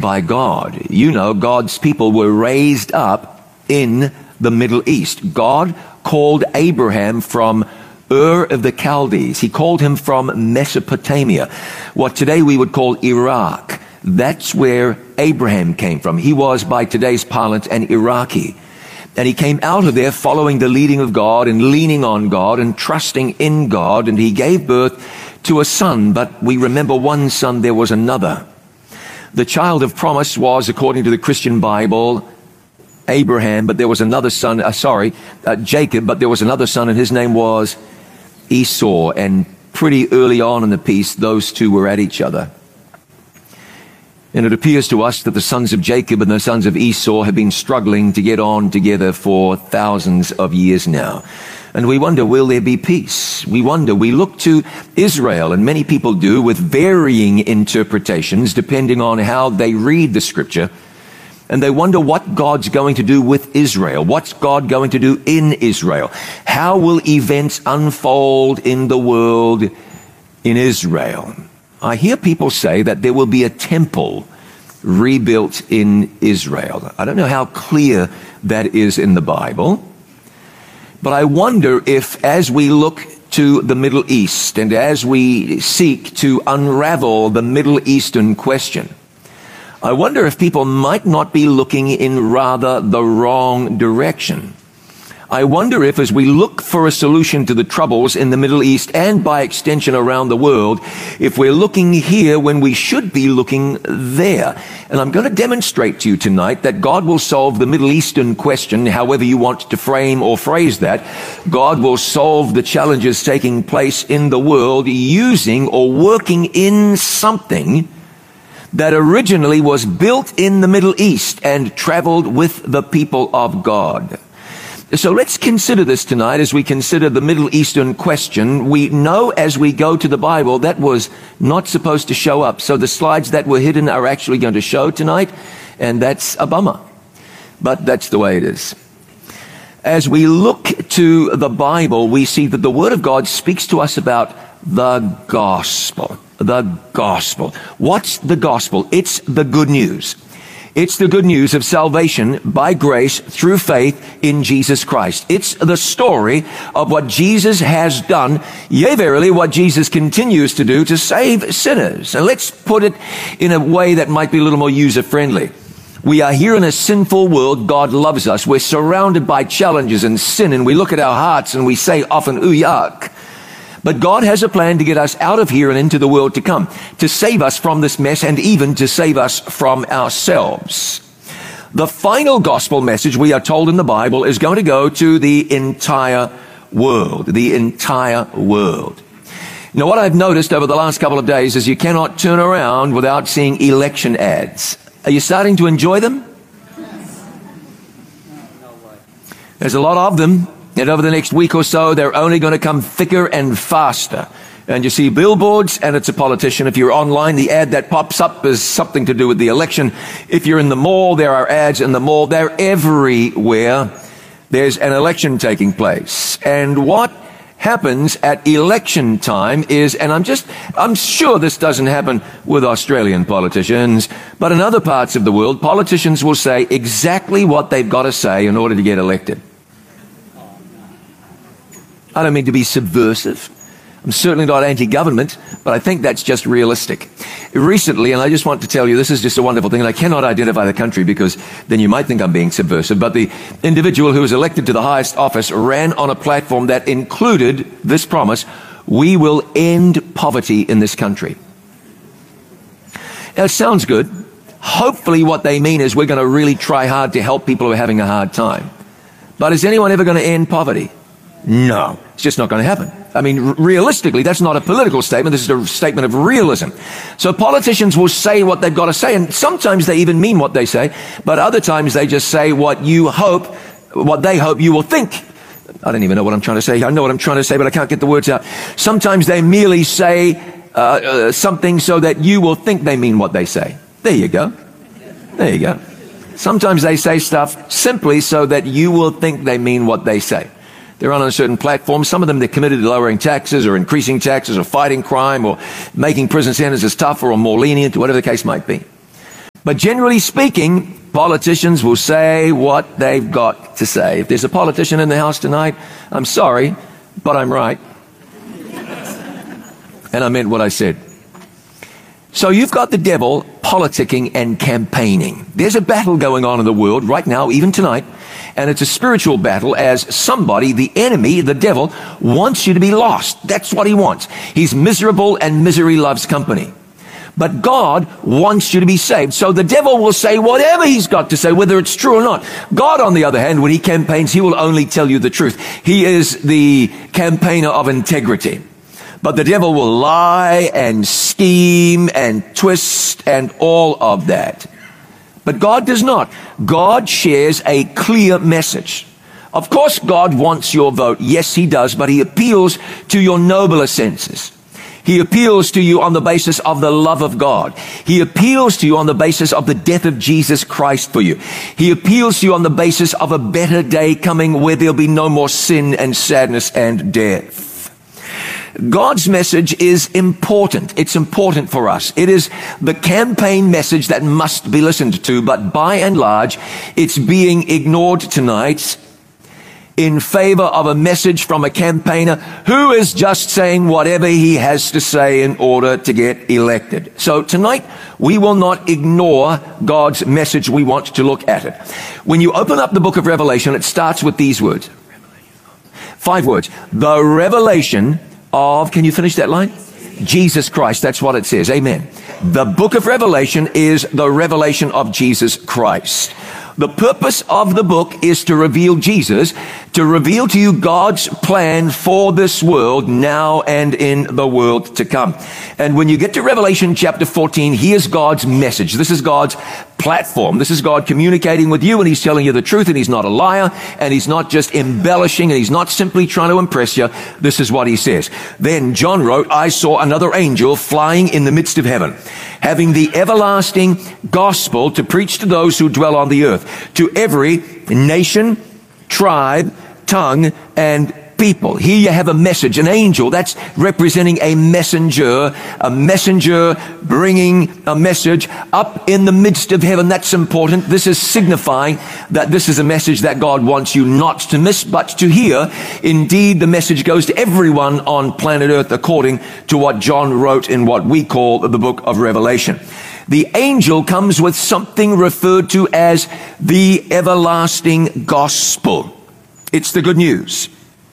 by God. You know, God's people were raised up in the Middle East. God called Abraham from Ur of the Chaldees. He called him from Mesopotamia, what today we would call Iraq. That's where Abraham came from. He was, by today's parlance, an Iraqi. And he came out of there following the leading of God and leaning on God and trusting in God. And he gave birth to a son, but we remember one son, there was another. The child of promise was, according to the Christian Bible, Abraham, but there was another son, Jacob, but there was another son, and his name was Esau. And pretty early on in the piece, those two were at each other. And it appears to us that the sons of Jacob and the sons of Esau have been struggling to get on together for thousands of years now. And we wonder, will there be peace? We wonder, we look to Israel, and many people do, with varying interpretations depending on how they read the scripture. And they wonder what God's going to do with Israel. What's God going to do in Israel? How will events unfold in the world in Israel? I hear people say that there will be a temple rebuilt in Israel. I don't know how clear that is in the Bible, but I wonder if, as we look to the Middle East and as we seek to unravel the Middle Eastern question, I wonder if people might not be looking in rather the wrong direction. I wonder if, as we look for a solution to the troubles in the Middle East and by extension around the world, if we're looking here when we should be looking there. And I'm going to demonstrate to you tonight that God will solve the Middle Eastern question, however you want to frame or phrase that. God will solve the challenges taking place in the world using or working in something that originally was built in the Middle East and traveled with the people of God. So let's consider this tonight as we consider the Middle Eastern question. We know as we go to the Bible that was not supposed to show up. So the slides that were hidden are actually going to show tonight, and that's a bummer. But that's the way it is. As we look to the Bible, we see that the Word of God speaks to us about the gospel. The gospel. What's the gospel? It's the good news. It's the good news of salvation by grace through faith in Jesus Christ. It's the story of what Jesus has done, yea, verily, what Jesus continues to do to save sinners. And let's put it in a way that might be a little more user-friendly. We are here in a sinful world. God loves us. We're surrounded by challenges and sin, and we look at our hearts and we say often, ooh, yuck. But God has a plan to get us out of here and into the world to come, to save us from this mess and even to save us from ourselves. The final gospel message, we are told in the Bible, is going to go to the entire world. The entire world. Now, what I've noticed over the last couple of days is you cannot turn around without seeing election ads. Are you starting to enjoy them? There's a lot of them. And over the next week or so, they're only going to come thicker and faster. And you see billboards, and it's a politician. If you're online, the ad that pops up is something to do with the election. If you're in the mall, there are ads in the mall. They're everywhere. There's an election taking place. And what happens at election time is, and I'm sure this doesn't happen with Australian politicians, but in other parts of the world, politicians will say exactly what they've got to say in order to get elected. I don't mean to be subversive. I'm certainly not anti-government, but I think that's just realistic. Recently, and I just want to tell you, this is just a wonderful thing, and I cannot identify the country because then you might think I'm being subversive, but the individual who was elected to the highest office ran on a platform that included this promise: we will end poverty in this country. Now, it sounds good. Hopefully what they mean is we're going to really try hard to help people who are having a hard time. But is anyone ever going to end poverty? No, it's just not going to happen. I mean, realistically, that's not a political statement. This is a statement of realism. So politicians will say what they've got to say, and sometimes they even mean what they say, but other times they just say what they hope you will think. I don't even know what I'm trying to say. I know what I'm trying to say, but I can't get the words out. Sometimes they merely say something so that you will think they mean what they say. There you go. There you go. Sometimes they say stuff simply so that you will think they mean what they say. They're on a certain platform. Some of them, they're committed to lowering taxes or increasing taxes or fighting crime or making prison sentences tougher or more lenient, whatever the case might be. But generally speaking, politicians will say what they've got to say. If there's a politician in the house tonight, I'm sorry, but I'm right. And I meant what I said. So you've got the devil politicking and campaigning. There's a battle going on in the world right now, even tonight, and it's a spiritual battle as somebody, the enemy, the devil, wants you to be lost. That's what he wants. He's miserable and misery loves company. But God wants you to be saved. So the devil will say whatever he's got to say, whether it's true or not. God, on the other hand, when he campaigns, he will only tell you the truth. He is the campaigner of integrity. But the devil will lie and scheme and twist and all of that. But God does not. God shares a clear message. Of course, God wants your vote. Yes, he does. But he appeals to your nobler senses. He appeals to you on the basis of the love of God. He appeals to you on the basis of the death of Jesus Christ for you. He appeals to you on the basis of a better day coming where there'll be no more sin and sadness and death. God's message is important. It's important for us. It is the campaign message that must be listened to, but by and large, it's being ignored tonight in favor of a message from a campaigner who is just saying whatever he has to say in order to get elected. So tonight, we will not ignore God's message. We want to look at it. When you open up the book of Revelation, it starts with these words. 5 words. The revelation of, can you finish that line? Jesus Christ. That's what it says. Amen. The book of Revelation is the revelation of Jesus Christ. The purpose of the book is to reveal Jesus, to reveal to you God's plan for this world now and in the world to come. And when you get to Revelation chapter 14, here's God's message. This is God's platform. This is God communicating with you, and he's telling you the truth, and he's not a liar, and he's not just embellishing, and he's not simply trying to impress you. This is what he says. Then John wrote, I saw another angel flying in the midst of heaven, having the everlasting gospel to preach to those who dwell on the earth, to every nation, tribe, tongue, and people. Here you have a message, an angel. That's representing a messenger bringing a message up in the midst of heaven. That's important. This is signifying that this is a message that God wants you not to miss, but to hear. Indeed, the message goes to everyone on planet Earth according to what John wrote in what we call the book of Revelation. The angel comes with something referred to as the everlasting gospel. It's the good news.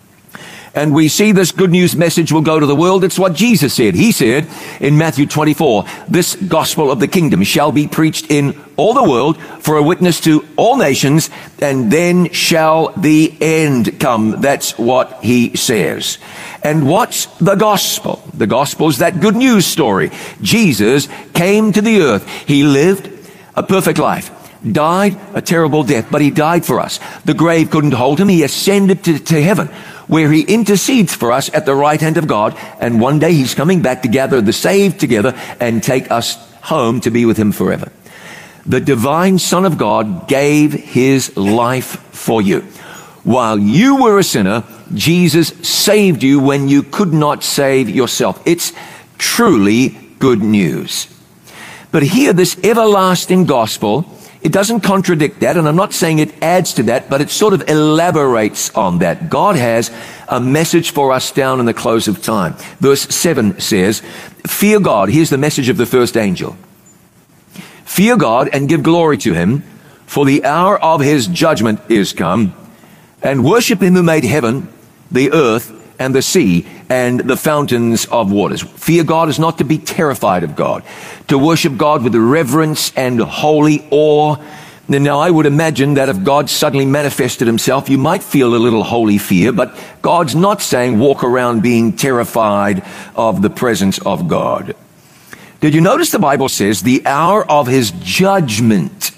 And we see this good news message will go to the world. It's what Jesus said. He said in Matthew 24, this gospel of the kingdom shall be preached in all the world for a witness to all nations, and then shall the end come. That's what he says. And what's the gospel? The gospel is that good news story. Jesus came to the earth. He lived a perfect life, died a terrible death, but he died for us. The grave couldn't hold him. He ascended to heaven, where he intercedes for us at the right hand of God. And one day he's coming back to gather the saved together and take us home to be with him forever. The divine Son of God gave his life for you. While you were a sinner, Jesus saved you when you could not save yourself. It's truly good news. But here, this everlasting gospel, it doesn't contradict that, and I'm not saying it adds to that, but it sort of elaborates on that. God has a message for us down in the close of time. Verse 7 says, fear God. Here's the message of the first angel. Fear God and give glory to him, for the hour of his judgment is come, and worship him who made heaven, the earth, and the sea, and the fountains of waters. Fear God is not to be terrified of God, to worship God with reverence and holy awe. Now, I would imagine that if God suddenly manifested himself, you might feel a little holy fear, but God's not saying walk around being terrified of the presence of God. Did you notice the Bible says the hour of his judgment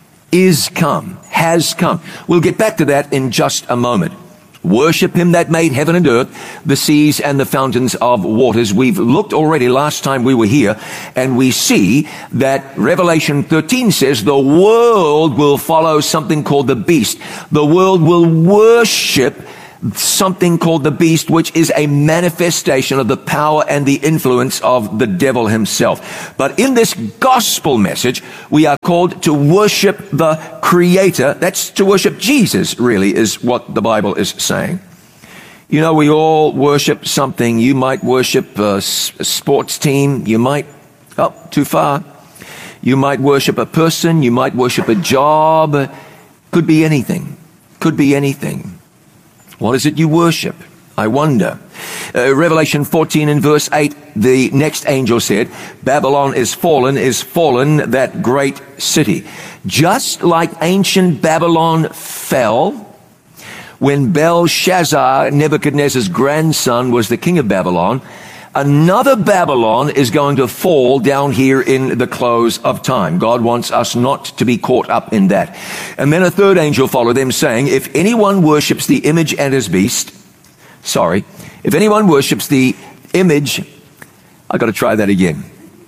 is come, has come? We'll get back to that in just a moment. Worship him that made heaven and earth, the seas and the fountains of waters. We've looked already last time we were here, and we see that Revelation 13 says the world will follow something called the beast. The world will worship something called the beast, which is a manifestation of the power and the influence of the devil himself. But in this gospel message, we are called to worship the Creator. That's to worship Jesus, really, is what the Bible is saying. You know, we all worship something. You might worship a sports team. You might, too far. You might worship a person. You might worship a job. Could be anything. Could be anything. What is it you worship? I wonder. Revelation 14 and verse 8, the next angel said, Babylon is fallen, that great city. Just like ancient Babylon fell when Belshazzar, Nebuchadnezzar's grandson, was the king of Babylon, another Babylon is going to fall down here in the close of time. God wants us not to be caught up in that. And then a third angel followed them, saying, if anyone worships the image and his beast, if anyone worships the image, I've got to try that again.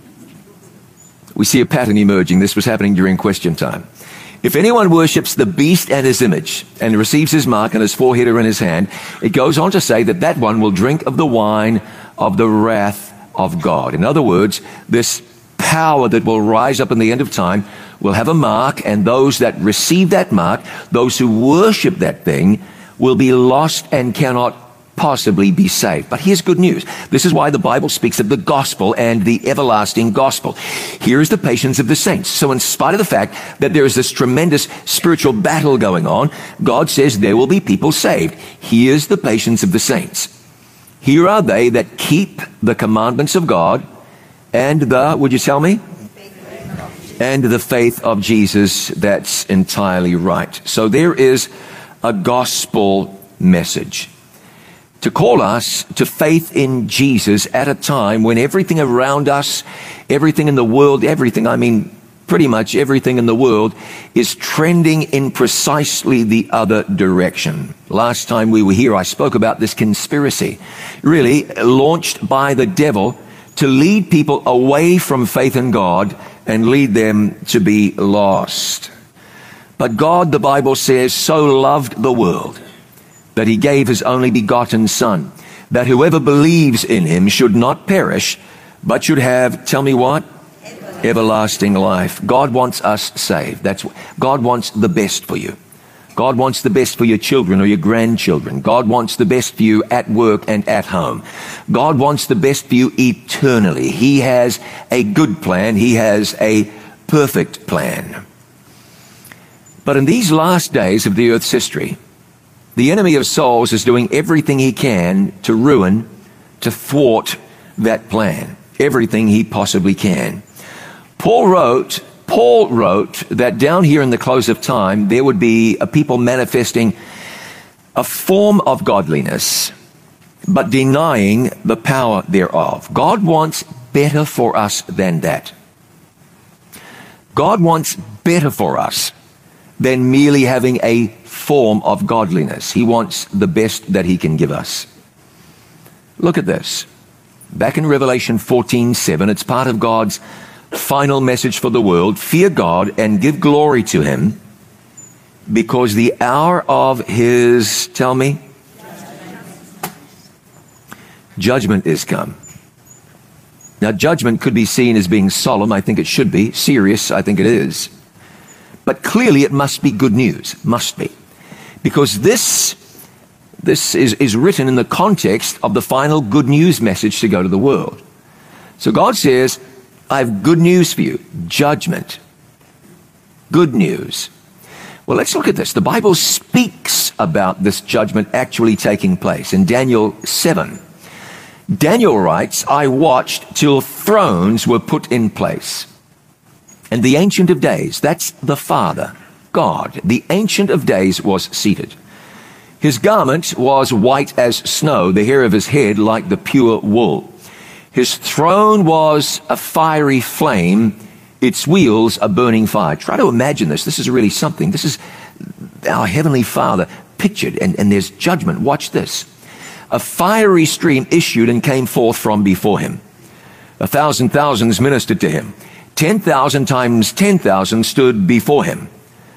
We see a pattern emerging. This was happening during question time. If anyone worships the beast and his image and receives his mark on his forehead or in his hand, it goes on to say that one will drink of the wine of the wrath of God. In other words, this power that will rise up in the end of time will have a mark, and those that receive that mark, those who worship that thing, will be lost and cannot possibly be saved. But here's good news. This is why the Bible speaks of the gospel and the everlasting gospel. Here is the patience of the saints. So in spite of the fact that there is this tremendous spiritual battle going on, God says there will be people saved. Here's the patience of the saints. Here are they that keep the commandments of God and would you tell me? And the faith of Jesus. That's entirely right. So there is a gospel message to call us to faith in Jesus at a time when everything around us, everything in the world, pretty much everything in the world is trending in precisely the other direction. Last time we were here, I spoke about this conspiracy, really launched by the devil to lead people away from faith in God and lead them to be lost. But God, the Bible says, so loved the world that he gave his only begotten Son, that whoever believes in him should not perish, but should have, tell me what? Everlasting life. God wants us saved. God wants the best for you. God wants the best for your children or your grandchildren. God wants the best for you at work and at home. God wants the best for you eternally. He has a good plan. He has a perfect plan. But in these last days of the earth's history, the enemy of souls is doing everything he can to ruin, to thwart that plan. Everything he possibly can. Paul wrote that down here in the close of time, there would be a people manifesting a form of godliness, but denying the power thereof. God wants better for us than that. God wants better for us than merely having a form of godliness. He wants the best that he can give us. Look at this. Back in Revelation 14:7, it's part of God's final message for the world. Fear God and give glory to him, because the hour of his, tell me, judgment is come. Now, judgment could be seen as being solemn. I think it should be. Serious, I think it is. But clearly it must be good news. Must be. Because this is written in the context of the final good news message to go to the world. So God says, I have good news for you. Judgment. Good news. Well, let's look at this. The Bible speaks about this judgment actually taking place. In Daniel 7, Daniel writes, I watched till thrones were put in place. And the Ancient of Days, that's the Father, God, the Ancient of Days was seated. His garment was white as snow, the hair of his head like the pure wool. His throne was a fiery flame, its wheels a burning fire. Try to imagine this. This is really something. This is our Heavenly Father pictured, and there's judgment. Watch this. A fiery stream issued and came forth from before him. 1,000 thousands ministered to him. 10,000 times 10,000 stood before him.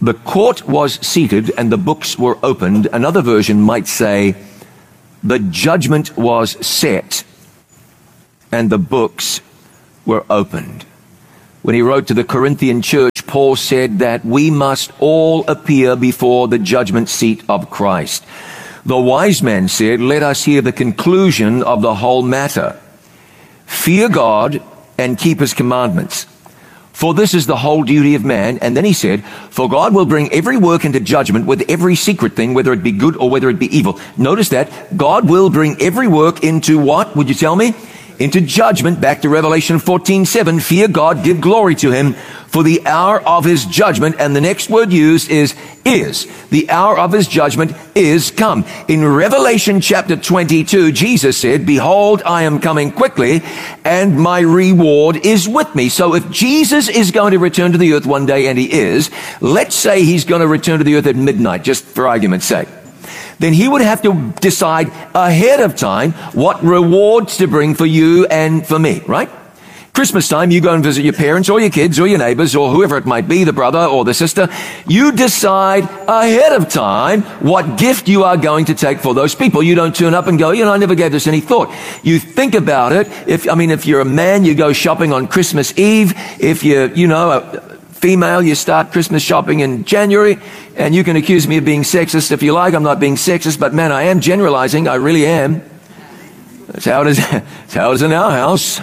The court was seated and the books were opened. Another version might say, the judgment was set and the books were opened. When he wrote to the Corinthian church, Paul said that we must all appear before the judgment seat of Christ. The wise man said, let us hear the conclusion of the whole matter. Fear God and keep his commandments, for this is the whole duty of man. And then he said, for God will bring every work into judgment with every secret thing, whether it be good or whether it be evil. Notice that God will bring every work into what? Would you tell me? Into judgment. Back to Revelation 14:7. Fear God, give glory to him, for the hour of his judgment, and the next word used is. The hour of his judgment is come. In Revelation chapter 22, Jesus said, behold, I am coming quickly, and my reward is with me. So if Jesus is going to return to the earth one day, and he is, let's say he's going to return to the earth at midnight, just for argument's sake, then he would have to decide ahead of time what rewards to bring for you and for me, right? Christmas time, you go and visit your parents or your kids or your neighbors or whoever it might be, the brother or the sister. You decide ahead of time what gift you are going to take for those people. You don't turn up and go, I never gave this any thought. You think about it. If you're a man, you go shopping on Christmas Eve. If you're, a female, you start Christmas shopping in January, and you can accuse me of being sexist if you like. I'm not being sexist, but man, I am generalizing. I really am. That's how it is. That's how it is in our house.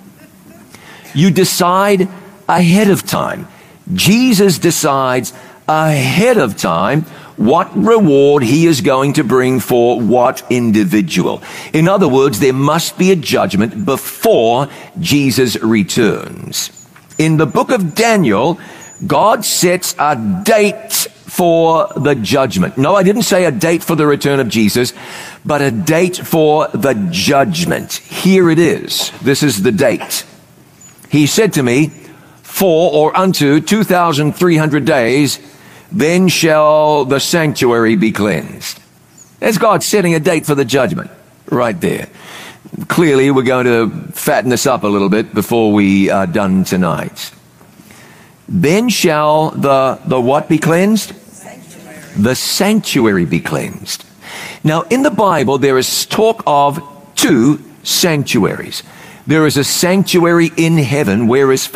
You decide ahead of time. Jesus decides ahead of time what reward he is going to bring for what individual. In other words, there must be a judgment before Jesus returns. In the book of Daniel, God sets a date for the judgment. No, I didn't say a date for the return of Jesus, but a date for the judgment. Here it is. This is the date. He said to me, for or unto 2,300 days, then shall the sanctuary be cleansed. That's God setting a date for the judgment right there. Clearly, we're going to fatten this up a little bit before we are done tonight. Then shall the what be cleansed? The sanctuary be cleansed. Now, in the Bible, there is talk of two sanctuaries. There is a sanctuary in heaven where is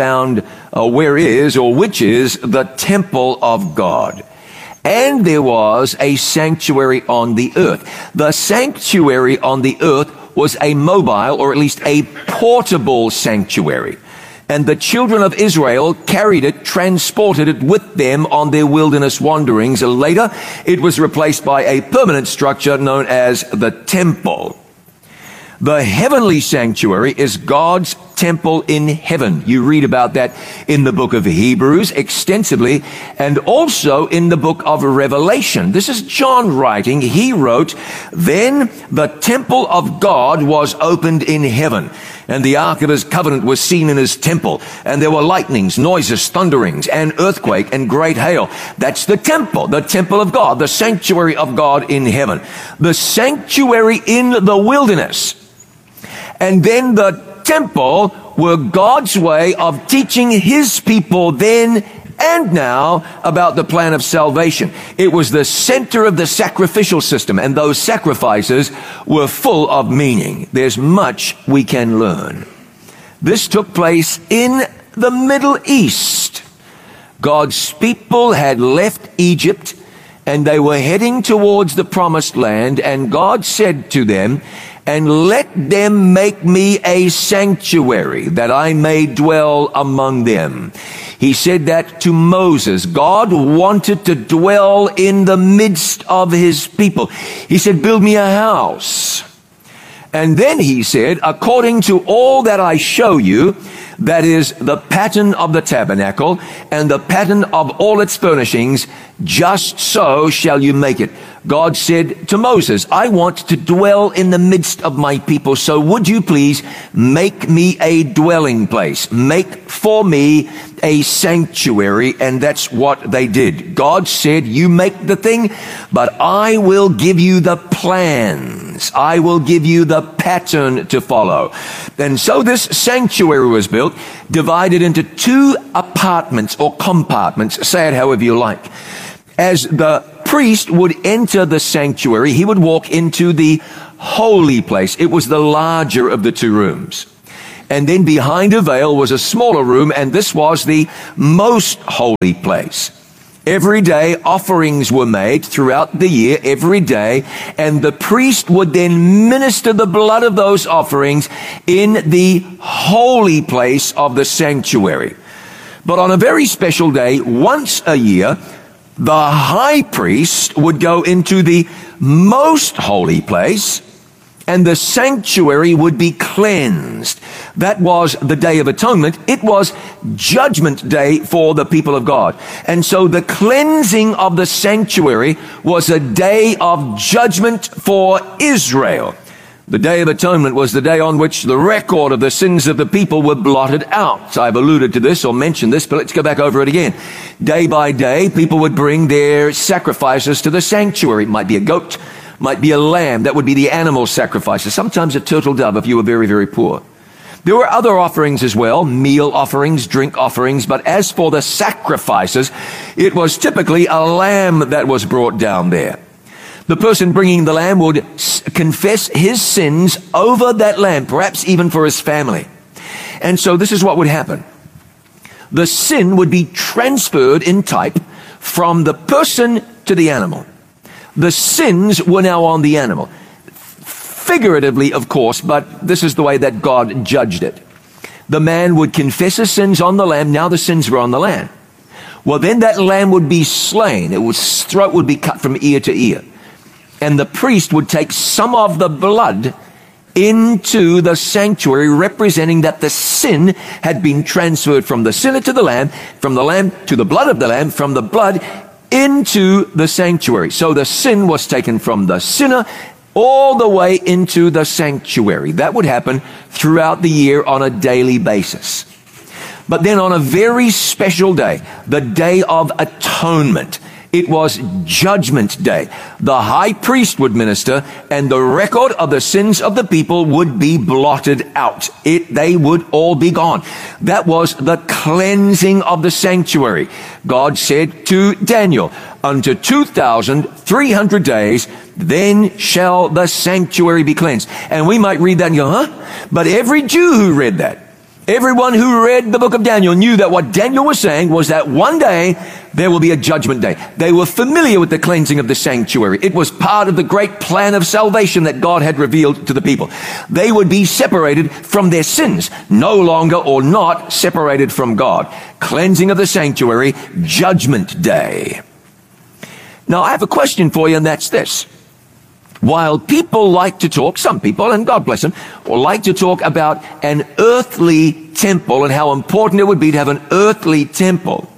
which is the temple of God. And there was a sanctuary on the earth. The sanctuary on the earth was a mobile, or at least a portable sanctuary. And the children of Israel carried it, transported it with them on their wilderness wanderings. Later, it was replaced by a permanent structure known as the temple. The heavenly sanctuary is God's temple in heaven. You read about that in the book of Hebrews extensively, and also in the book of Revelation. This is John writing. He wrote, then the temple of God was opened in heaven, and the ark of his covenant was seen in his temple, and there were lightnings, noises, thunderings, and earthquake, and great hail. That's the temple of God, the sanctuary of God in heaven. The sanctuary in the wilderness, and then the temple were God's way of teaching his people then and now about the plan of salvation. It was the center of the sacrificial system, and those sacrifices were full of meaning. There's much we can learn. This took place in the Middle East. God's people had left Egypt, and they were heading towards the promised land, and God said to them, and let them make me a sanctuary, that I may dwell among them. He said that to Moses. God wanted to dwell in the midst of his people. He said, build me a house. And then he said, according to all that I show you, that is the pattern of the tabernacle and the pattern of all its furnishings, just so shall you make it. God said to Moses, I want to dwell in the midst of my people, so would you please make me a dwelling place, make for me a sanctuary. And that's what they did. God said, you make the thing, but I will give you the plans. lines. I will give you the pattern to follow. And so this sanctuary was built, divided into 2 apartments or compartments, say it however you like. As the priest would enter the sanctuary, he would walk into the holy place. It was the larger of the 2 rooms. And then behind a veil was a smaller room, and this was the most holy place. Every day offerings were made throughout the year, every day, and the priest would then minister the blood of those offerings in the holy place of the sanctuary. But on a very special day, once a year, the high priest would go into the most holy place, and the sanctuary would be cleansed. That was the Day of Atonement. It was Judgment Day for the people of God. And so the cleansing of the sanctuary was a day of judgment for Israel. The Day of Atonement was the day on which the record of the sins of the people were blotted out. I've alluded to this or mentioned this, but let's go back over it again. Day by day, people would bring their sacrifices to the sanctuary. It might be a goat, might be a lamb. That would be the animal sacrifices. Sometimes a turtle dove if you were very, very poor. There were other offerings as well, meal offerings, drink offerings, but as for the sacrifices, it was typically a lamb that was brought down there. The person bringing the lamb would confess his sins over that lamb, perhaps even for his family. And so this is what would happen. The sin would be transferred in type from the person to the animal. The sins were now on the animal. Figuratively, of course, but this is the way that God judged it. The man would confess his sins on the lamb. Now the sins were on the lamb. Well, then that lamb would be slain. Its throat would be cut from ear to ear. And the priest would take some of the blood into the sanctuary, representing that the sin had been transferred from the sinner to the lamb to the blood of the lamb, from the blood into the sanctuary. So the sin was taken from the sinner all the way into the sanctuary. That would happen throughout the year on a daily basis. But then on a very special day, the Day of Atonement, it was Judgment Day. The high priest would minister, and the record of the sins of the people would be blotted out. They would all be gone. That was the cleansing of the sanctuary. God said to Daniel, unto 2,300 days, then shall the sanctuary be cleansed. And we might read that and go, huh? But every Jew who read that, everyone who read the book of Daniel knew that what Daniel was saying was that one day there will be a judgment day. They were familiar with the cleansing of the sanctuary. It was part of the great plan of salvation that God had revealed to the people. They would be separated from their sins, no longer or not separated from God. Cleansing of the sanctuary, Judgment Day. Now I have a question for you, and that's this. While people like to talk, some people, and God bless them, like to talk about an earthly temple and how important it would be to have an earthly temple,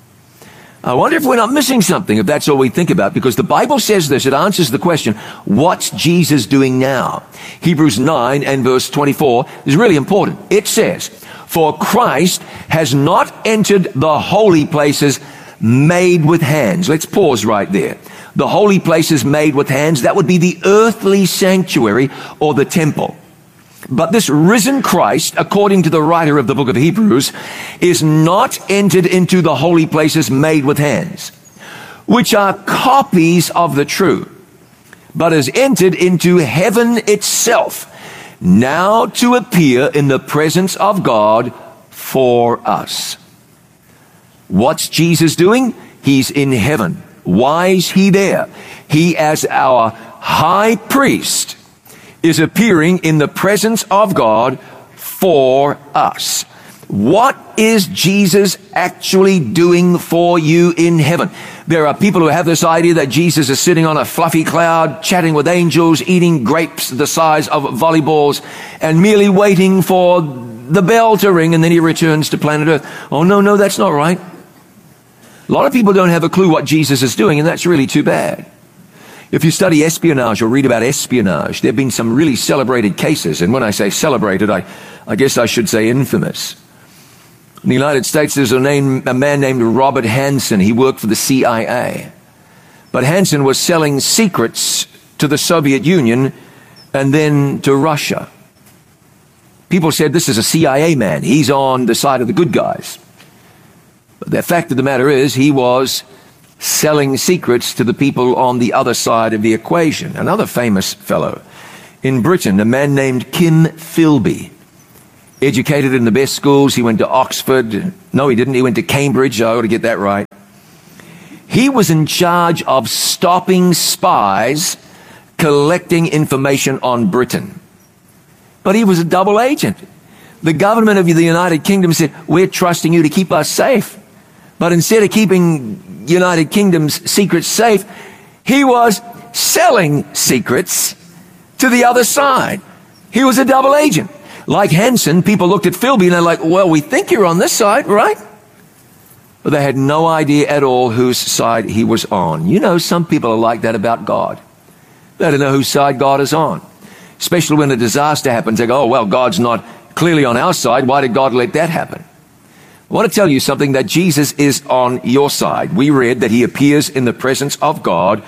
I wonder if we're not missing something if that's all we think about, because the Bible says this. It answers the question, what's Jesus doing now? Hebrews 9 and verse 24 is really important. It says, for Christ has not entered the holy places made with hands. Let's pause right there. The holy places made with hands, that would be the earthly sanctuary or the temple. But this risen Christ, according to the writer of the book of Hebrews, is not entered into the holy places made with hands, which are copies of the true, but is entered into heaven itself, now to appear in the presence of God for us. What's Jesus doing? He's in heaven. Why is he there? He, as our high priest, is appearing in the presence of God for us. What is Jesus actually doing for you in heaven? There are people who have this idea that Jesus is sitting on a fluffy cloud, chatting with angels, eating grapes the size of volleyballs, and merely waiting for the bell to ring, and then he returns to planet Earth. Oh, no, that's not right. A lot of people don't have a clue what Jesus is doing, and that's really too bad. If you study espionage or read about espionage, there have been some really celebrated cases. And when I say celebrated, I guess I should say infamous. In the United States, there's a man named Robert Hanssen. He worked for the CIA. But Hanssen was selling secrets to the Soviet Union and then to Russia. People said this is a CIA man. He's on the side of the good guys. But the fact of the matter is he was selling secrets to the people on the other side of the equation. Another famous fellow in Britain, a man named Kim Philby, educated in the best schools. He went to Oxford. No, he didn't. He went to Cambridge. I ought to get that right. He was in charge of stopping spies collecting information on Britain. But he was a double agent. The government of the United Kingdom said, we're trusting you to keep us safe. But instead of keeping United Kingdom's secrets safe, he was selling secrets to the other side. He was a double agent. Like Hansen, people looked at Philby and they're like, well, we think you're on this side, right? But they had no idea at all whose side he was on. You know, some people are like that about God. They don't know whose side God is on. Especially when a disaster happens, they go, oh, well, God's not clearly on our side. Why did God let that happen? I want to tell you something, that Jesus is on your side. We read that he appears in the presence of God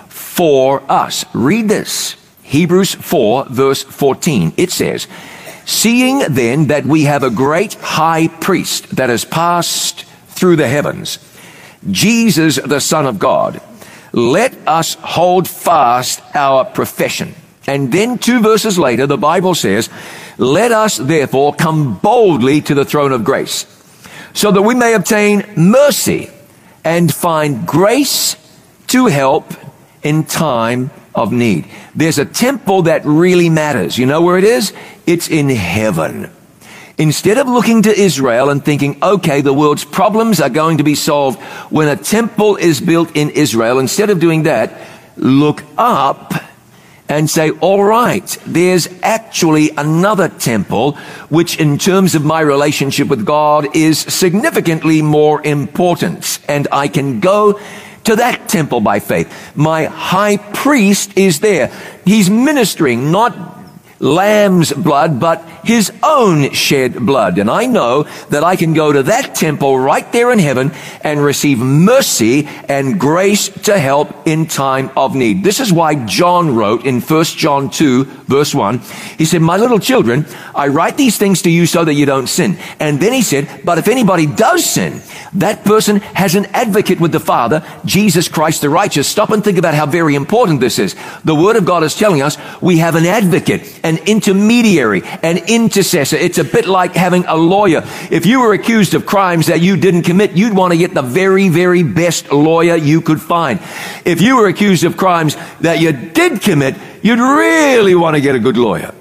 for us. Read this. Hebrews 4, verse 14. It says, seeing then that we have a great high priest that has passed through the heavens, Jesus, the Son of God, let us hold fast our profession. And then 2 verses later, the Bible says, let us therefore come boldly to the throne of grace, so that we may obtain mercy and find grace to help in time of need. There's a temple that really matters. You know where it is? It's in heaven. Instead of looking to Israel and thinking, okay, the world's problems are going to be solved when a temple is built in Israel, instead of doing that, look up and say, all right, there's actually another temple, which in terms of my relationship with God is significantly more important. And I can go to that temple by faith. My high priest is there. He's ministering not lamb's blood, but his own shed blood. And I know that I can go to that temple right there in heaven and receive mercy and grace to help in time of need. This is why John wrote in 1 John 2, verse 1, he said, my little children, I write these things to you so that you don't sin. And then he said, but if anybody does sin, that person has an advocate with the Father, Jesus Christ the righteous. Stop and think about how very important this is. The Word of God is telling us we have an advocate, an intermediary, an intercessor. It's a bit like having a lawyer. If you were accused of crimes that you didn't commit, you'd want to get the very, very best lawyer you could find. If you were accused of crimes that you did commit, you'd really want to get a good lawyer.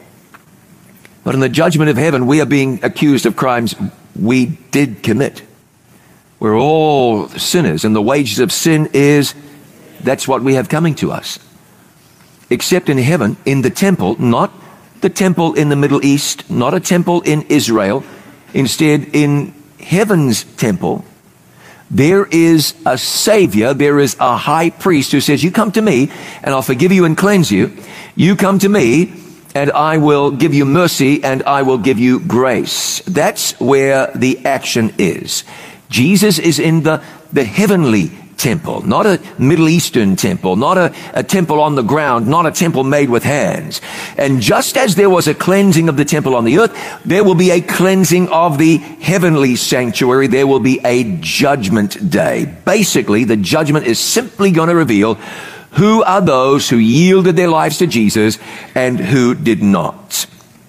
But in the judgment of heaven, we are being accused of crimes we did commit. We're all sinners, and the wages of sin is, that's what we have coming to us. Except in heaven, in the temple, not the temple in the Middle East, not a temple in Israel. Instead, in heaven's temple, there is a Savior, there is a high priest who says, you come to me and I'll forgive you and cleanse you. You come to me and I will give you mercy and I will give you grace. That's where the action is. Jesus is in the heavenly temple, not a Middle Eastern temple, not a temple on the ground, not a temple made with hands. And just as there was a cleansing of the temple on the earth, there will be a cleansing of the heavenly sanctuary. There will be a judgment day. Basically, the judgment is simply going to reveal who are those who yielded their lives to Jesus and who did not.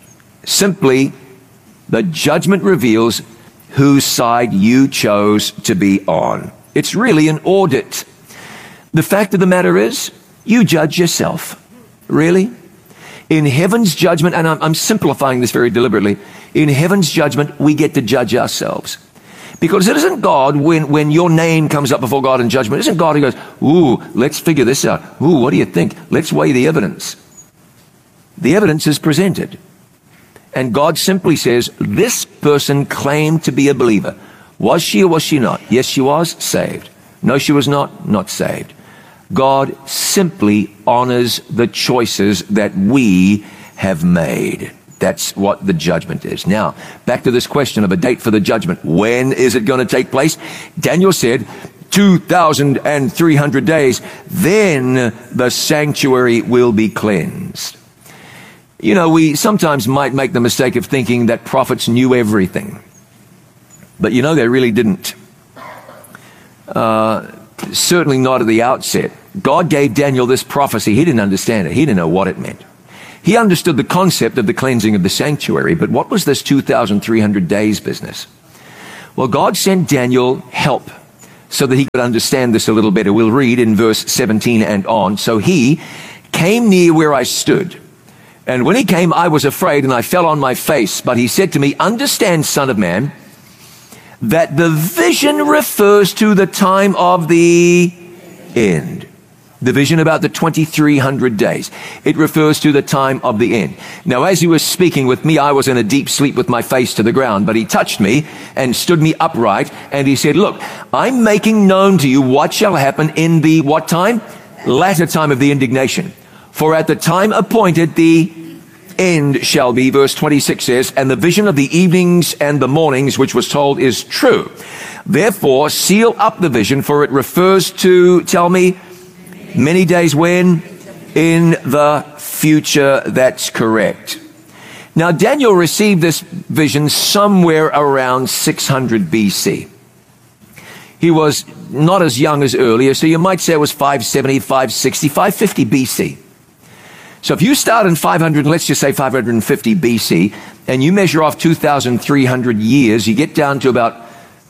Simply, the judgment reveals whose side you chose to be on. It's really an audit. The fact of the matter is, you judge yourself. Really? In heaven's judgment, and I'm simplifying this very deliberately, in heaven's judgment, we get to judge ourselves. Because it isn't God, when your name comes up before God in judgment, it isn't God who goes, ooh, let's figure this out. Ooh, what do you think? Let's weigh the evidence. The evidence is presented. And God simply says, this person claimed to be a believer. Was she or was she not? Yes, she was, saved. No, she was not saved. God simply honors the choices that we have made. That's what the judgment is. Now, back to this question of a date for the judgment. When is it going to take place? Daniel said 2,300 days. Then the sanctuary will be cleansed. You know, we sometimes might make the mistake of thinking that prophets knew everything. But you know, they really didn't. Certainly not at the outset. God gave Daniel this prophecy. He didn't understand it. He didn't know what it meant. He understood the concept of the cleansing of the sanctuary, but what was this 2,300 days business? Well, God sent Daniel help so that he could understand this a little better. We'll read in verse 17 and on. So he came near where I stood. And when he came, I was afraid and I fell on my face. But he said to me, understand, son of man, that the vision refers to the time of the end. The vision about the 2,300 days. It refers to the time of the end. Now, as he was speaking with me, I was in a deep sleep with my face to the ground, but he touched me and stood me upright, and he said, look, I'm making known to you what shall happen in the what time? Latter time of the indignation. For at the time appointed, the end shall be, verse 26 says, and the vision of the evenings and the mornings which was told is true. Therefore, seal up the vision, for it refers to, tell me, many days when? In the future. That's correct. Now, Daniel received this vision somewhere around 600 BC. He was not as young as earlier, so you might say it was 570, 560, 550 BC. So if you start in 500, let's just say 550 BC, and you measure off 2,300 years, you get down to about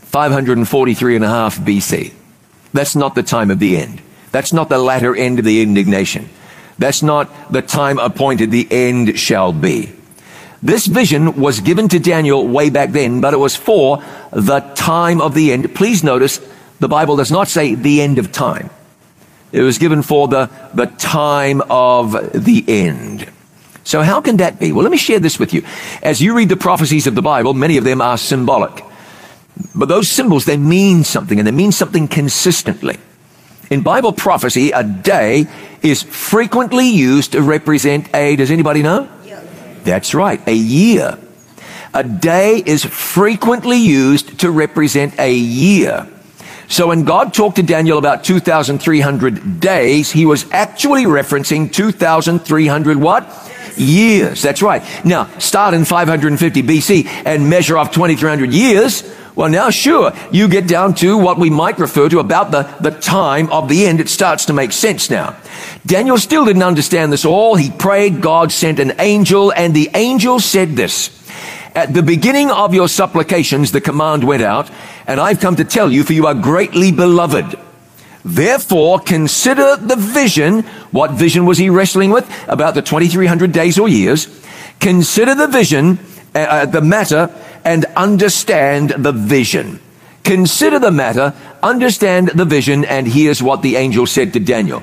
543 and a half BC. That's not the time of the end. That's not the latter end of the indignation. That's not the time appointed, the end shall be. This vision was given to Daniel way back then, but it was for the time of the end. Please notice, the Bible does not say the end of time. It was given for the time of the end. So how can that be? Well, let me share this with you. As you read the prophecies of the Bible, many of them are symbolic. But those symbols, they mean something, and they mean something consistently. In Bible prophecy, a day is frequently used to represent a, does anybody know? That's right, a year. A day is frequently used to represent a year. So when God talked to Daniel about 2,300 days, he was actually referencing 2,300 what? Years. That's right. Now, start in 550 BC and measure off 2,300 years. Well, now, sure, you get down to what we might refer to about the time of the end. It starts to make sense now. Daniel still didn't understand this all. He prayed. God sent an angel, and the angel said this. At the beginning of your supplications, the command went out, and I've come to tell you, for you are greatly beloved. Therefore, consider the vision. What vision was he wrestling with? About the 2,300 days or years. Consider the vision, the matter, and understand the vision. Consider the matter, understand the vision, and here's what the angel said to Daniel.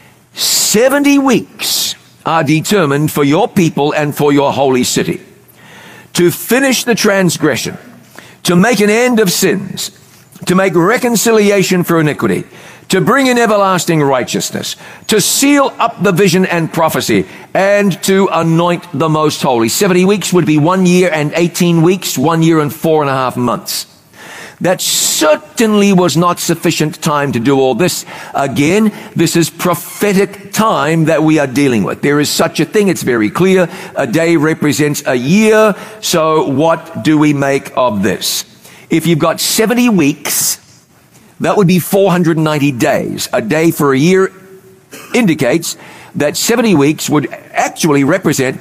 70 weeks are determined for your people and for your holy city, to finish the transgression, to make an end of sins, to make reconciliation for iniquity, to bring in everlasting righteousness, to seal up the vision and prophecy, and to anoint the most holy. 70 weeks would be 1 year and 18 weeks, 1 year and 4.5 months. That certainly was not sufficient time to do all this. Again, this is prophetic time that we are dealing with. There is such a thing. It's very clear. A day represents a year. So what do we make of this? If you've got 70 weeks, that would be 490 days. A day for a year indicates that 70 weeks would actually represent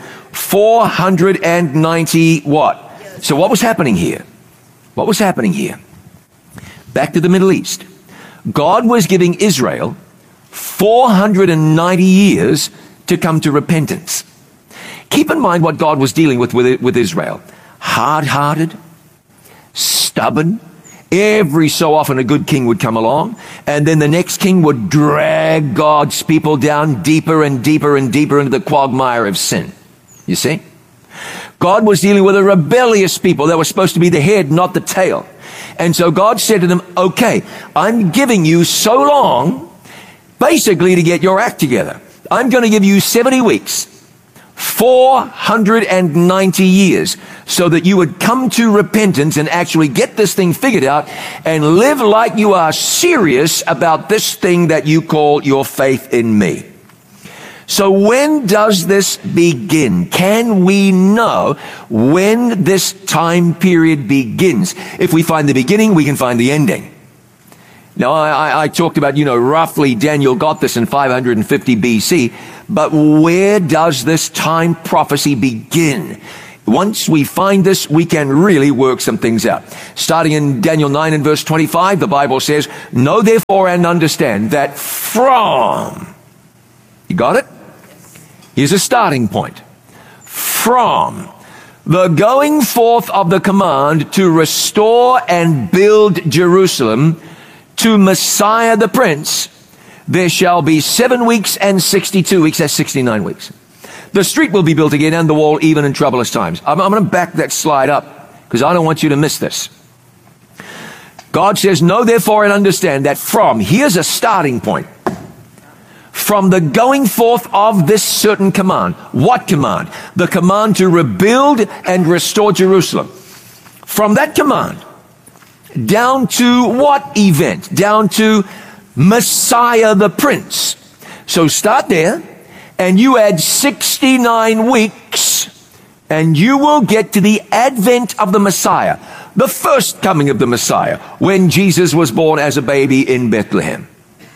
490 what? So what was happening here? What was happening here? Back to the Middle East. God was giving Israel 490 years to come to repentance. Keep in mind what God was dealing with Israel. Hard-hearted, stubborn. Every so often a good king would come along, and then the next king would drag God's people down deeper and deeper and deeper into the quagmire of sin. You see? God was dealing with a rebellious people that were supposed to be the head, not the tail. And so God said to them, okay, I'm giving you so long, basically to get your act together. I'm going to give you 70 weeks, 490 years, so that you would come to repentance and actually get this thing figured out and live like you are serious about this thing that you call your faith in me. So when does this begin? Can we know when this time period begins? If we find the beginning, we can find the ending. Now, I talked about, roughly Daniel got this in 550 BC, but where does this time prophecy begin? Once we find this, we can really work some things out. Starting in Daniel 9 and verse 25, the Bible says, "Know therefore and understand that from," you got it? Here's a starting point. "From the going forth of the command to restore and build Jerusalem to Messiah the Prince, there shall be 7 weeks and 62 weeks." That's 69 weeks. "The street will be built again and the wall even in troublous times." I'm going to back that slide up because I don't want you to miss this. God says, "Know therefore and understand that from," here's a starting point, "from the going forth of this certain command." What command? The command to rebuild and restore Jerusalem. From that command, down to what event? Down to Messiah the Prince. So start there, and you add 69 weeks, and you will get to the advent of the Messiah, the first coming of the Messiah, when Jesus was born as a baby in Bethlehem.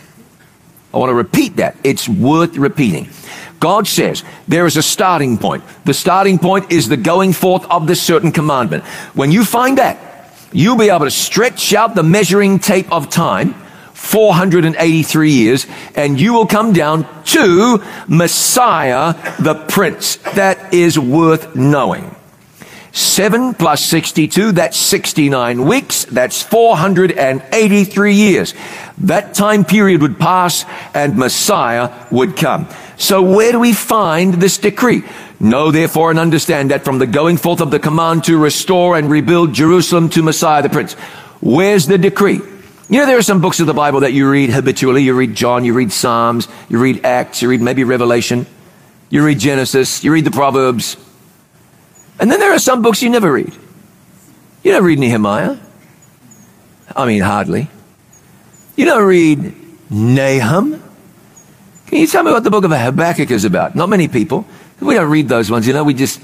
I want to repeat that. It's worth repeating. God says there is a starting point. The starting point is the going forth of this certain commandment. When you find that, you'll be able to stretch out the measuring tape of time, 483 years, and you will come down to Messiah the Prince. That is worth knowing. 7 plus 62, that's 69 weeks. That's 483 years. That time period would pass and Messiah would come. So where do we find this decree? "Know therefore and understand that from the going forth of the command to restore and rebuild Jerusalem to Messiah the Prince." Where's the decree? There are some books of the Bible that you read habitually. You read John, you read Psalms, you read Acts, you read maybe Revelation, you read Genesis, you read the Proverbs. And then there are some books you never read. You don't read Nehemiah. I mean, hardly. You don't read Nahum. Can you tell me what the book of Habakkuk is about? Not many people. We don't read those ones, we just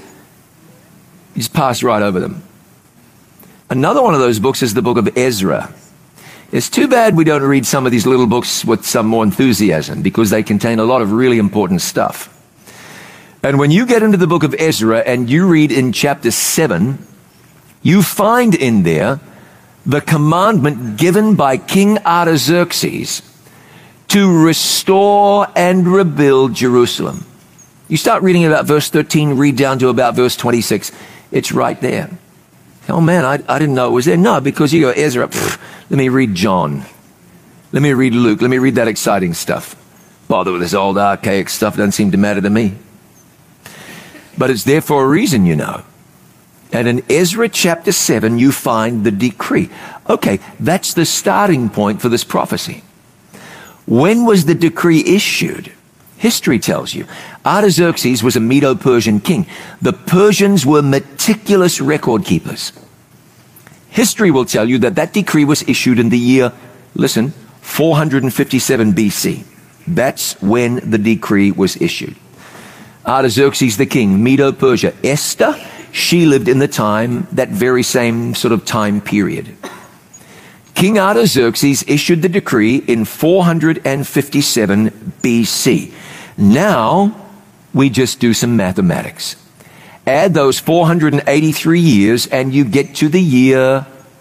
pass right over them. Another one of those books is the book of Ezra. It's too bad we don't read some of these little books with some more enthusiasm, because they contain a lot of really important stuff. And when you get into the book of Ezra and you read in chapter 7, you find in there the commandment given by King Artaxerxes to restore and rebuild Jerusalem. You start reading about verse 13, read down to about verse 26. It's right there. Oh man, I didn't know it was there. No, because you go, Ezra, let me read John. Let me read Luke. Let me read that exciting stuff. Bother with this old archaic stuff. Doesn't seem to matter to me. But it's there for a reason, And in Ezra chapter 7, you find the decree. Okay, that's the starting point for this prophecy. When was the decree issued? History tells you. Artaxerxes was a Medo-Persian king. The Persians were meticulous record keepers. History will tell you that that decree was issued in the year, listen, 457 BC. That's when the decree was issued. Artaxerxes the king, Medo-Persia. Esther, she lived in the time, that very same sort of time period. King Artaxerxes issued the decree in 457 BC. Now, we just do some mathematics. Add those 483 years and you get to the year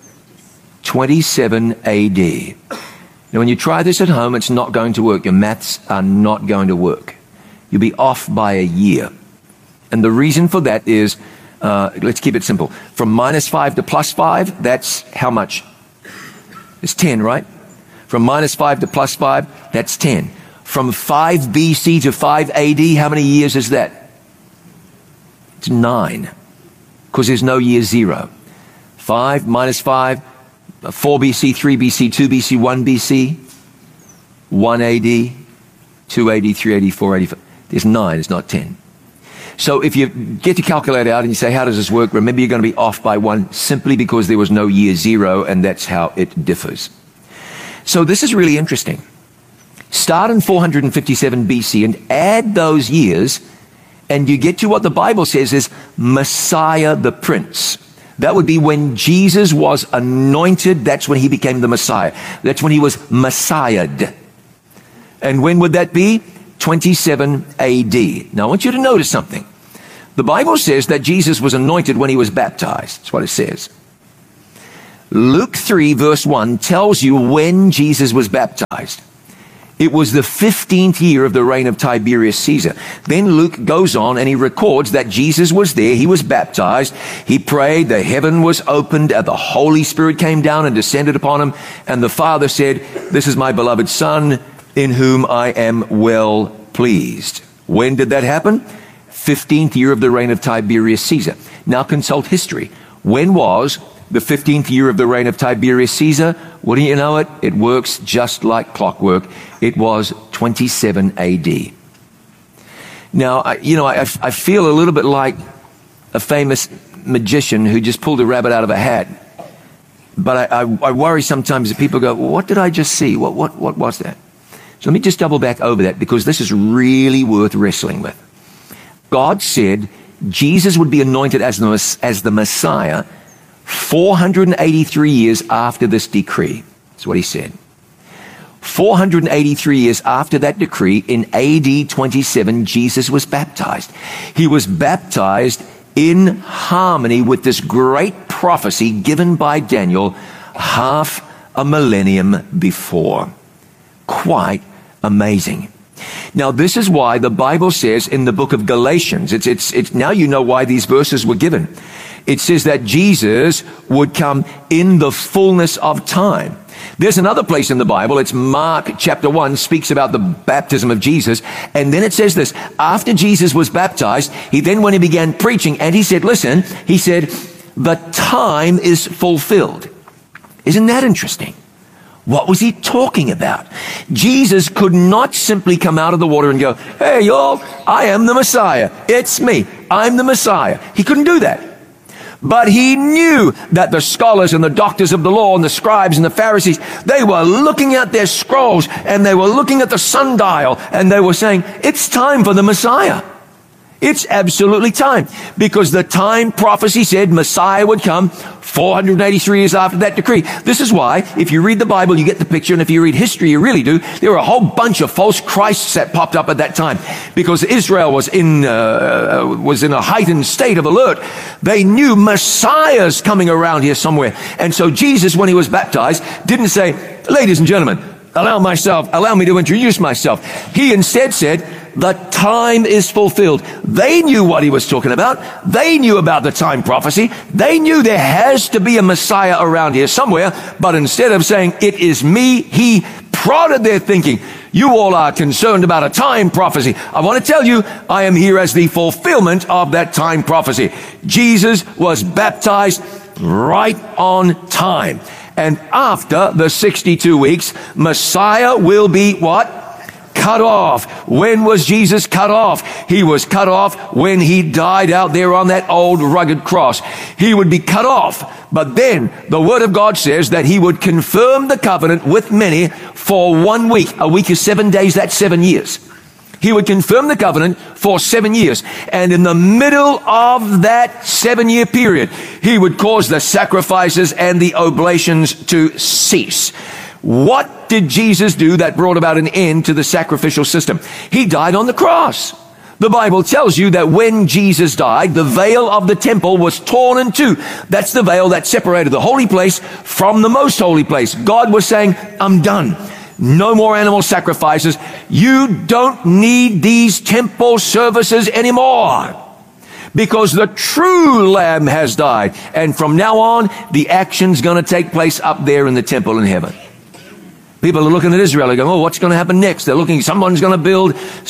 27 AD. Now, when you try this at home, it's not going to work. Your maths are not going to work. You'll be off by a year. And the reason for that is, let's keep it simple. From -5 to +5, that's how much? It's 10, right? From -5 to +5, that's 10. From 5 BC to 5 AD, how many years is that? It's 9. Because there's no year 0. 5 -5, 4 BC, 3 BC, 2 BC, 1 BC, 1 AD, 2 AD, 3 AD, 4 AD. There's 9, it's not 10. So if you get your calculator out and you say, how does this work? Remember, you're going to be off by 1 simply because there was no year 0, and that's how it differs. So this is really interesting. start in 457 BC and add those years, and you get to what the Bible says is Messiah the Prince. That would be when Jesus was anointed. That's when he became the Messiah. That's when he was Messiahed. And when would that be? 27 AD. Now I want you to notice something. The Bible says that Jesus was anointed when he was baptized. That's what it says. Luke 3 verse 1 tells you when Jesus was baptized. It was the 15th year of the reign of Tiberius Caesar. Then Luke goes on and he records that Jesus was there. He was baptized. He prayed. The heaven was opened. And the Holy Spirit came down and descended upon him. And the Father said, "This is my beloved Son in whom I am well pleased." When did that happen? 15th year of the reign of Tiberius Caesar. Now consult history. When was the 15th year of the reign of Tiberius Caesar? Wouldn't you know it? It works just like clockwork. It was 27 AD. Now, I feel a little bit like a famous magician who just pulled a rabbit out of a hat. But I worry sometimes that people go, well, what did I just see? What was that? So let me just double back over that, because this is really worth wrestling with. God said Jesus would be anointed as the Messiah 483 years after this decree. That's what he said. 483 years after that decree, in AD 27, Jesus was baptized. He was baptized in harmony with this great prophecy given by Daniel half a millennium before. Quite amazing. Now, this is why the Bible says in the book of Galatians, it's now you know why these verses were given. It says that Jesus would come in the fullness of time. There's another place in the Bible, it's Mark chapter 1, speaks about the baptism of Jesus. And then it says this, after Jesus was baptized, he then, when he began preaching, and he said, listen, he said, the time is fulfilled. Isn't that interesting? What was he talking about? Jesus could not simply come out of the water and go, hey, y'all, I am the Messiah. It's me. I'm the Messiah. He couldn't do that. But he knew that the scholars and the doctors of the law and the scribes and the Pharisees, they were looking at their scrolls and they were looking at the sundial and they were saying, it's time for the Messiah. It's absolutely time, because the time prophecy said Messiah would come 483 years after that decree. This is why, if you read the Bible, you get the picture, and if you read history, you really do. There were a whole bunch of false Christs that popped up at that time, because Israel was in a heightened state of alert. They knew Messiah's coming around here somewhere. And so Jesus, when he was baptized, didn't say, ladies and gentlemen, allow me to introduce myself. He instead said, the time is fulfilled. They knew what he was talking about. They knew about the time prophecy. They knew there has to be a Messiah around here somewhere. But instead of saying, it is me, he prodded their thinking. You all are concerned about a time prophecy. I want to tell you, I am here as the fulfillment of that time prophecy. Jesus was baptized right on time. And after the 62 weeks, Messiah will be what? Cut off. When was Jesus cut off? He was cut off when he died out there on that old rugged cross. He would be cut off. But then the Word of God says that he would confirm the covenant with many for 1 week. A week is 7 days, that's 7 years. He would confirm the covenant for 7 years. And in the middle of that 7-year period, he would cause the sacrifices and the oblations to cease. What did Jesus do that brought about an end to the sacrificial system? He died on the cross. The Bible tells you that when Jesus died, the veil of the temple was torn in two. That's the veil that separated the holy place from the most holy place. God was saying, I'm done. No more animal sacrifices. You don't need these temple services anymore, because the true Lamb has died. And from now on, the action's going to take place up there in the temple in heaven. People are looking at Israel. They're going, oh, what's going to happen next? They're looking, someone's going to build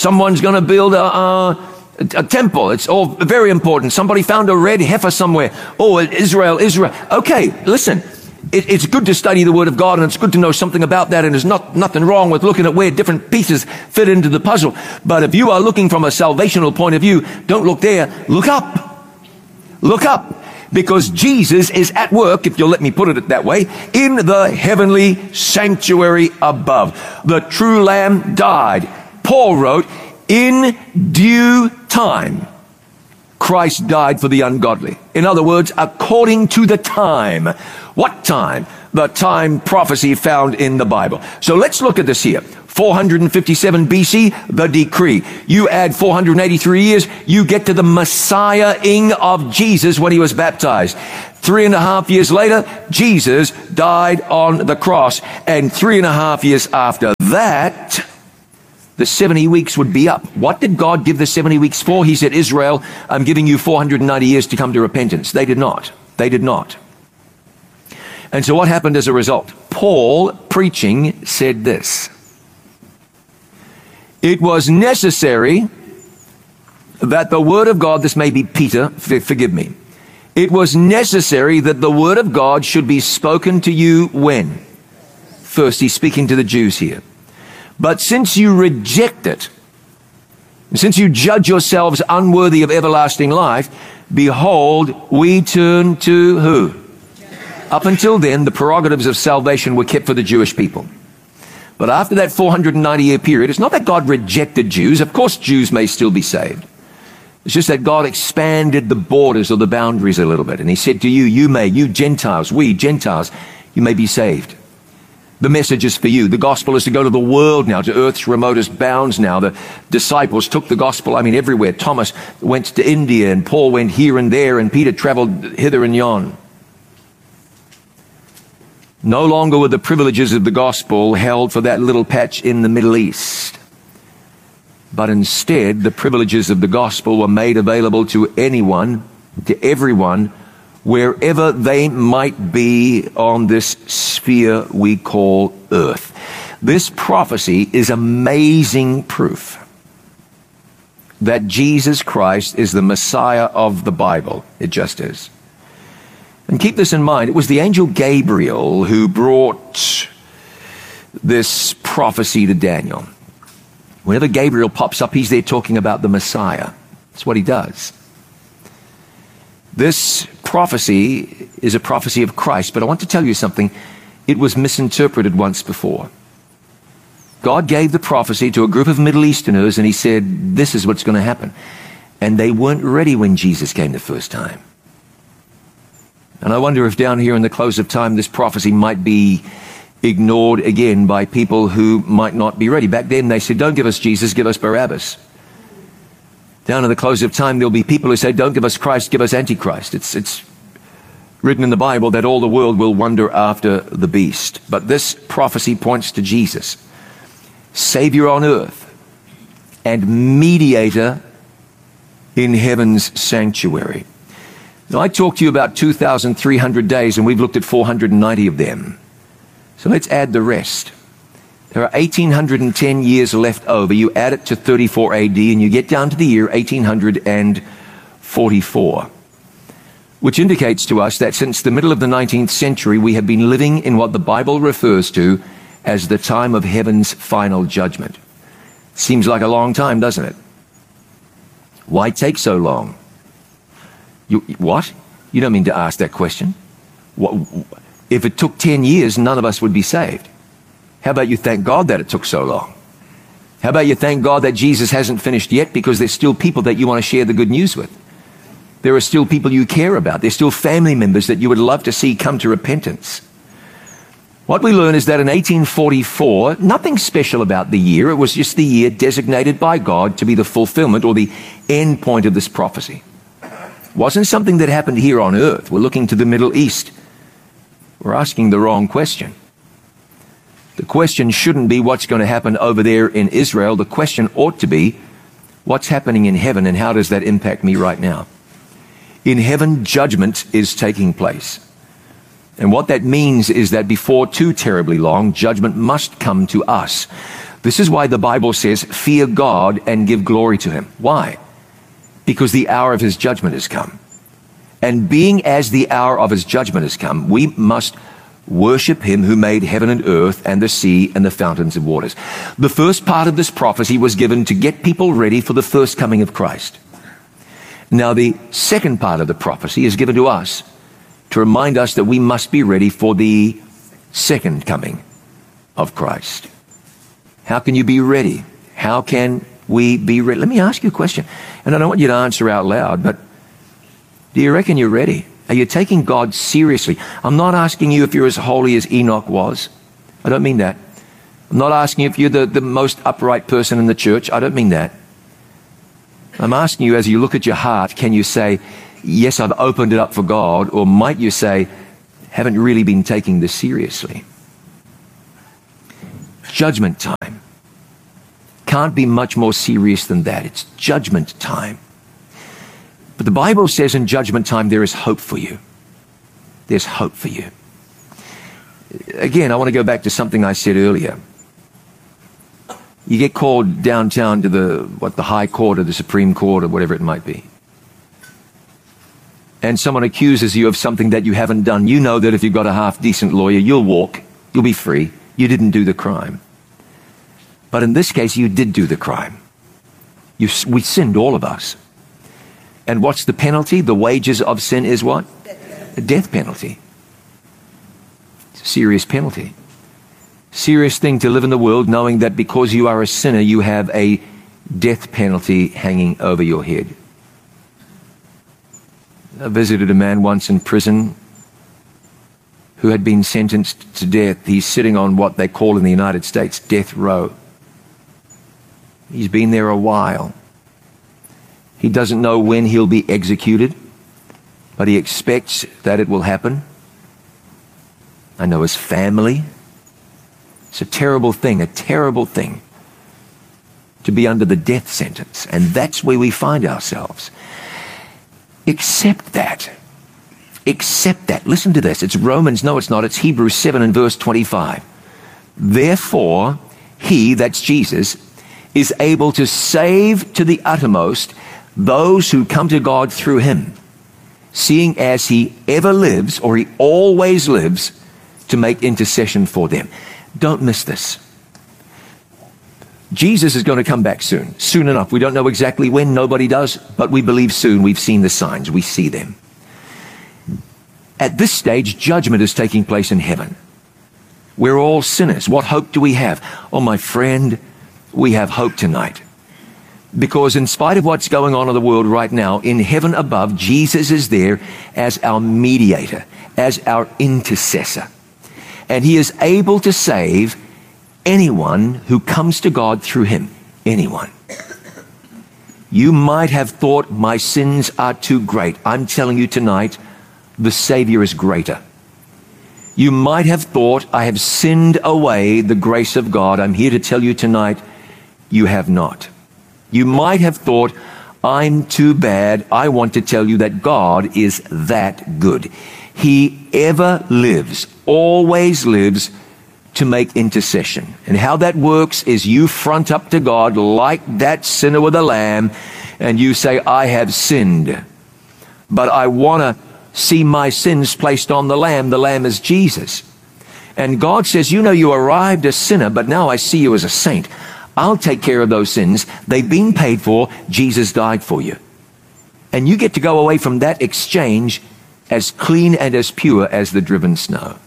a temple. It's all very important. Somebody found a red heifer somewhere. Oh, Israel. Okay, listen. It's good to study the Word of God, and it's good to know something about that, and there's nothing wrong with looking at where different pieces fit into the puzzle. But if you are looking from a salvational point of view, don't look there. Look up. Look up. because Jesus is at work, if you'll let me put it that way, in the heavenly sanctuary above. The true Lamb died. Paul wrote, in due time, Christ died for the ungodly. In other words, according to the time. What time? The time prophecy found in the Bible. So let's look at this here. 457 BC, the decree. You add 483 years, you get to the Messiah-ing of Jesus when he was baptized. 3.5 years later, Jesus died on the cross. And 3.5 years after that, the 70 weeks would be up. What did God give the 70 weeks for? He said, Israel, I'm giving you 490 years to come to repentance. They did not. They did not. And so what happened as a result? Paul, preaching, said this. It was necessary that the word of God, this may be Peter, forgive me. It was necessary that the word of God should be spoken to you when? First, he's speaking to the Jews here. But since you reject it, since you judge yourselves unworthy of everlasting life, behold, we turn to who? Up until then, the prerogatives of salvation were kept for the Jewish people. But after that 490-year period, it's not that God rejected Jews. Of course, Jews may still be saved. It's just that God expanded the borders or the boundaries a little bit. And he said to you, you Gentiles, we Gentiles, you may be saved. The message is for you. The gospel is to go to the world now, to earth's remotest bounds now. The disciples took the gospel, everywhere. Thomas went to India, and Paul went here and there, and Peter traveled hither and yon. No longer were the privileges of the gospel held for that little patch in the Middle East. But instead, the privileges of the gospel were made available to anyone, to everyone, wherever they might be on this sphere we call earth. This prophecy is amazing proof that Jesus Christ is the Messiah of the Bible. It just is. And keep this in mind, it was the angel Gabriel who brought this prophecy to Daniel. Whenever Gabriel pops up, he's there talking about the Messiah. That's what he does. This prophecy is a prophecy of Christ, but I want to tell you something. It was misinterpreted once before. God gave the prophecy to a group of Middle Easterners, and he said, this is what's going to happen. And they weren't ready when Jesus came the first time. And I wonder if down here in the close of time, this prophecy might be ignored again by people who might not be ready. Back then they said, don't give us Jesus, give us Barabbas. Down in the close of time, there'll be people who say, don't give us Christ, give us Antichrist. It's written in the Bible that all the world will wander after the beast. But this prophecy points to Jesus, Savior on earth and mediator in heaven's sanctuary. Now, I talked to you about 2,300 days, and we've looked at 490 of them. So let's add the rest. There are 1,810 years left over. You add it to 34 AD, and you get down to the year 1844, which indicates to us that since the middle of the 19th century, we have been living in what the Bible refers to as the time of heaven's final judgment. Seems like a long time, doesn't it? Why take so long? What? You don't mean to ask that question. If it took 10 years, none of us would be saved. How about you thank God that it took so long? How about you thank God that Jesus hasn't finished yet, because there's still people that you want to share the good news with. There are still people you care about. There's still family members that you would love to see come to repentance. What we learn is that in 1844, nothing special about the year. It was just the year designated by God to be the fulfillment or the end point of this prophecy. Wasn't something that happened here on earth. We're looking to the Middle East. We're asking the wrong question. The question shouldn't be what's going to happen over there in Israel. The question ought to be what's happening in heaven, and how does that impact me right now? In heaven, judgment is taking place. And what that means is that before too terribly long, judgment must come to us. This is why the Bible says, fear God and give glory to him. Why? Because the hour of his judgment has come. And being as the hour of his judgment has come, we must worship him who made heaven and earth and the sea and the fountains of waters. The first part of this prophecy was given to get people ready for the first coming of Christ. Now, the second part of the prophecy is given to us to remind us that we must be ready for the second coming of Christ. How can you be ready? How can we be ready? Let me ask you a question, and I don't want you to answer out loud, but do you reckon you're ready? Are you taking God seriously? I'm not asking you if you're as holy as Enoch was. I don't mean that. I'm not asking you if you're the most upright person in the church. I don't mean that. I'm asking you, as you look at your heart, can you say, yes, I've opened it up for God? Or might you say, haven't really been taking this seriously? Judgment time. Can't be much more serious than that. It's judgment time. But the Bible says in judgment time there is hope for you. There's hope for you. Again, I want to go back to something I said earlier. You get called downtown to the High Court or the Supreme Court or whatever it might be. And someone accuses you of something that you haven't done. You know that if you've got a half-decent lawyer, you'll walk. You'll be free. You didn't do the crime. But in this case, you did do the crime. We sinned, all of us. And what's the penalty? The wages of sin is what? A death penalty. It's a serious penalty. Serious thing to live in the world knowing that because you are a sinner, you have a death penalty hanging over your head. I visited a man once in prison who had been sentenced to death. He's sitting on what they call in the United States death row. He's been there a while. He doesn't know when he'll be executed, but he expects that it will happen. I know his family. It's a terrible thing to be under the death sentence. And that's where we find ourselves. Accept that. Accept that. Listen to this. It's Romans. No, it's not. It's Hebrews 7 and verse 25. Therefore, he, that's Jesus, is able to save to the uttermost those who come to God through him, seeing as he ever lives, or he always lives, to make intercession for them. Don't miss this. Jesus is going to come back soon. Soon enough. We don't know exactly when. Nobody does. But we believe soon. We've seen the signs. We see them. At this stage, judgment is taking place in heaven. We're all sinners. What hope do we have? Oh, my friend, we have hope tonight. Because in spite of what's going on in the world right now, in heaven above, Jesus is there as our mediator, as our intercessor. And he is able to save anyone who comes to God through him. Anyone. You might have thought, my sins are too great. I'm telling you tonight, the Savior is greater. You might have thought, I have sinned away the grace of God. I'm here to tell you tonight, you have not. You might have thought, I'm too bad. I want to tell you that God is that good. He ever lives, always lives, to make intercession. And how that works is you front up to God like that sinner with a lamb, and you say, I have sinned, but I want to see my sins placed on the lamb. The lamb is Jesus. And God says, you know, you arrived a sinner, but now I see you as a saint. I'll take care of those sins. They've been paid for. Jesus died for you. And you get to go away from that exchange as clean and as pure as the driven snow.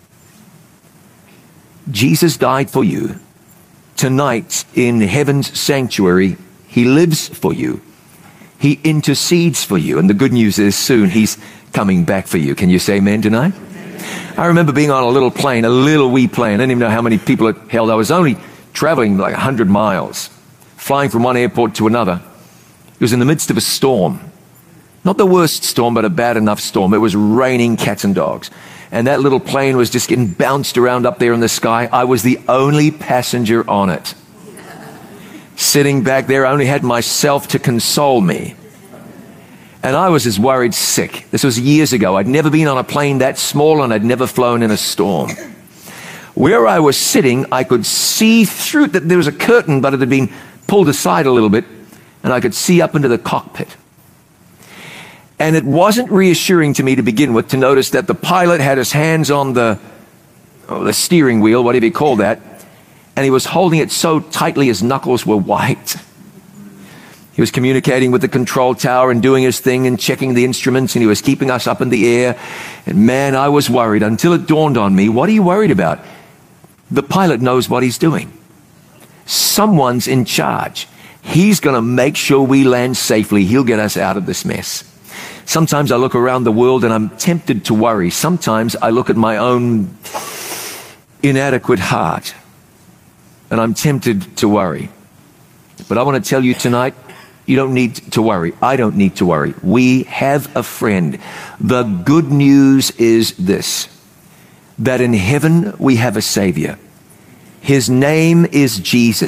Jesus died for you. Tonight in heaven's sanctuary, he lives for you. He intercedes for you. And the good news is soon he's coming back for you. Can you say amen tonight? I remember being on a little plane, a little wee plane. I didn't even know how many people it held. I was only traveling like 100 miles, flying from one airport to another. It was in the midst of a storm. Not the worst storm, but a bad enough storm. It was raining cats and dogs. And that little plane was just getting bounced around up there in the sky. I was the only passenger on it. Sitting back there, I only had myself to console me. And I was as worried sick. This was years ago. I'd never been on a plane that small, and I'd never flown in a storm. Where I was sitting, I could see through that there was a curtain, but it had been pulled aside a little bit, and I could see up into the cockpit. And it wasn't reassuring to me to begin with to notice that the pilot had his hands on the steering wheel, whatever you call that, and he was holding it so tightly his knuckles were white. He was communicating with the control tower and doing his thing and checking the instruments, and he was keeping us up in the air. And man, I was worried until it dawned on me, what are you worried about? The pilot knows what he's doing. Someone's in charge. He's going to make sure we land safely. He'll get us out of this mess. Sometimes I look around the world and I'm tempted to worry. Sometimes I look at my own inadequate heart and I'm tempted to worry. But I want to tell you tonight, you don't need to worry. I don't need to worry. We have a friend. The good news is this, that in heaven we have a Savior. His name is Jesus.